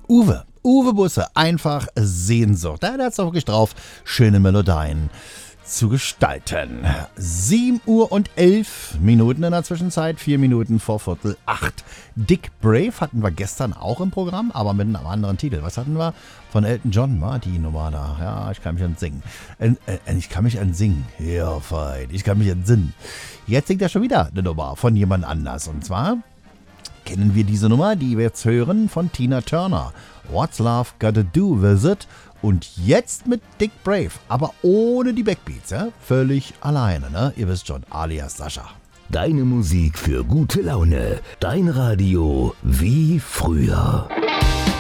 Uwe Busse, einfach Sehnsucht. Der hat's auch wirklich drauf, schöne Melodien zu gestalten. 7:11 in der Zwischenzeit, 4 Minuten vor 7:45. Dick Brave hatten wir gestern auch im Programm, aber mit einem anderen Titel. Was hatten wir? Von Elton John war die Nummer da. Ja, ich kann mich entsingen. Ich kann mich entsingen. Ja, fein. Ich kann mich entsinnen. Jetzt singt er schon wieder eine Nummer von jemand anders. Und zwar kennen wir diese Nummer, die wir jetzt hören, von Tina Turner. What's Love Gotta Do With It? Und jetzt mit Dick Brave, aber ohne die Backbeats, ja? Völlig alleine, ne? Ihr wisst schon, alias Sascha. Deine Musik für gute Laune. Dein Radio wie früher.